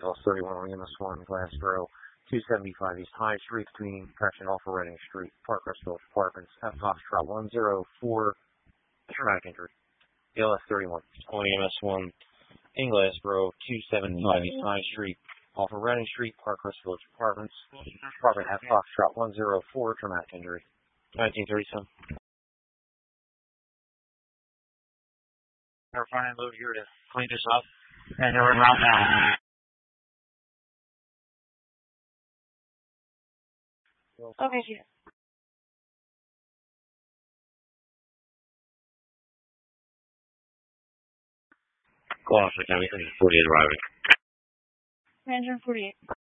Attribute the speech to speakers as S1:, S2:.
S1: Loss 31 on MS1, Glassboro, 275 East High Street, between correction off of Reading Street, Parkersville Apartments, F Foxtrot 104, traumatic injury. ALS 31 on MS1, in Glassboro, 275 East High Street, off of Reading Street, Parkersville Apartments, Apartment F Foxtrot 104, traumatic injury. 1937. Our front end load here to clean this up, and we're around now.
S2: Okay, yeah.
S1: Go off, like, 48 arriving.
S2: 948.